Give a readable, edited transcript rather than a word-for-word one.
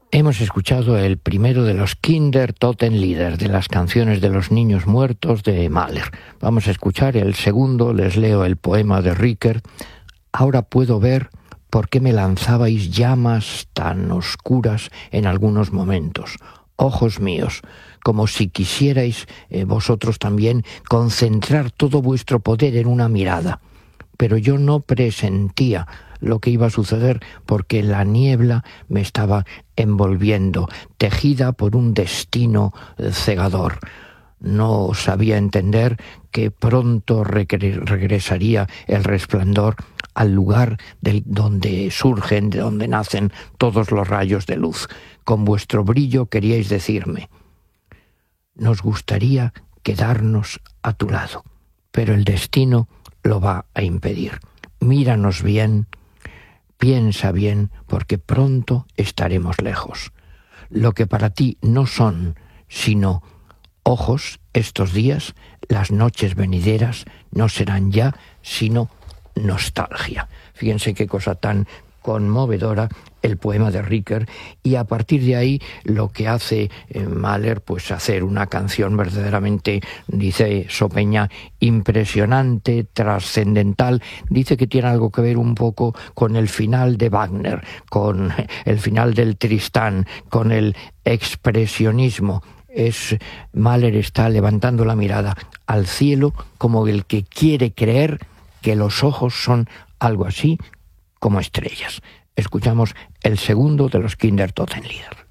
Hemos escuchado el primero de los Kinder Totenlieder, de las canciones de los niños muertos de Mahler. Vamos a escuchar el segundo, les leo el poema de Ricker. Ahora puedo ver por qué me lanzabais llamas tan oscuras en algunos momentos. Ojos míos, como si quisierais vosotros también concentrar todo vuestro poder en una mirada. Pero yo no presentía lo que iba a suceder porque la niebla me estaba envolviendo, tejida por un destino cegador. No sabía entender que pronto regresaría el resplandor al lugar donde surgen, de donde nacen todos los rayos de luz. Con vuestro brillo queríais decirme: nos gustaría quedarnos a tu lado, pero el destino lo va a impedir. Míranos bien, piensa bien, porque pronto estaremos lejos. Lo que para ti no son sino ojos estos días, las noches venideras no serán ya sino nostalgia. Fíjense qué cosa tan conmovedora el poema de Ricker, y a partir de ahí lo que hace Mahler, pues hacer una canción verdaderamente, dice Sopeña, impresionante, trascendental. Dice que tiene algo que ver un poco con el final de Wagner, con el final del Tristán, con el expresionismo. Mahler está levantando la mirada al cielo como el que quiere creer que los ojos son algo así como estrellas. Escuchamos el segundo de los Kinder Totenlieder.